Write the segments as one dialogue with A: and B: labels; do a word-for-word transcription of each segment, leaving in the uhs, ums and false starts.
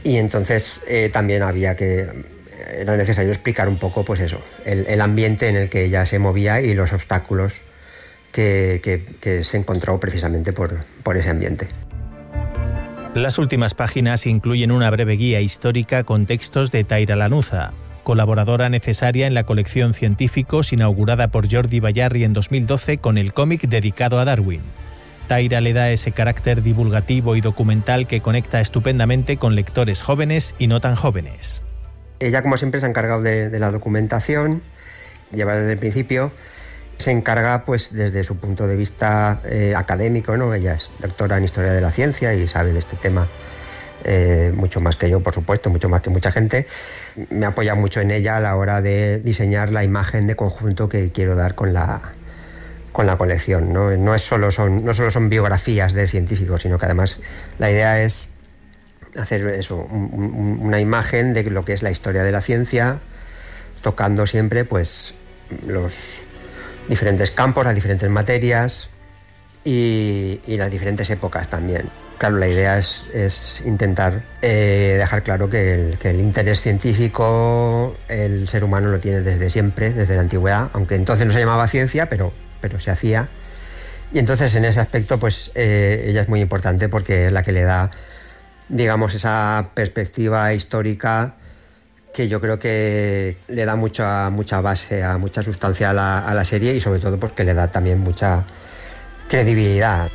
A: Y entonces eh, también había que, era necesario explicar un poco, pues eso, el, el ambiente en el que ella se movía y los obstáculos que, que, que se encontró precisamente por, por ese ambiente.
B: Las últimas páginas incluyen una breve guía histórica con textos de Taira Lanuza, colaboradora necesaria en la colección Científicos inaugurada por Jordi Bayarri en dos mil doce con el cómic dedicado a Darwin. Taira le da ese carácter divulgativo y documental que conecta estupendamente con lectores jóvenes y no tan jóvenes.
A: Ella, como siempre, se ha encargado de, de la documentación, lleva desde el principio. Se encarga, pues, desde su punto de vista eh, académico, ¿no? Ella es doctora en Historia de la Ciencia y sabe de este tema eh, mucho más que yo, por supuesto, mucho más que mucha gente. Me apoya mucho en ella a la hora de diseñar la imagen de conjunto que quiero dar con la, con la colección, ¿no? No es solo son, no solo son biografías de científicos, sino que además la idea es hacer eso, un, un, una imagen de lo que es la historia de la ciencia, tocando siempre, pues, los diferentes campos, las diferentes materias y, y las diferentes épocas también. Claro, la idea es, es intentar eh, dejar claro que el, que el interés científico el ser humano lo tiene desde siempre, desde la antigüedad, aunque entonces no se llamaba ciencia, pero, pero se hacía. Y entonces en ese aspecto, pues eh, ella es muy importante porque es la que le da, digamos, esa perspectiva histórica que yo creo que le da mucha, mucha base, a mucha sustancia a la, a la serie y sobre todo pues que le da también mucha credibilidad.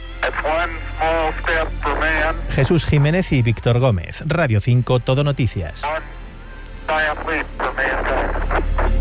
B: Jesús Jiménez y Víctor Gómez, Radio cinco, Todo Noticias.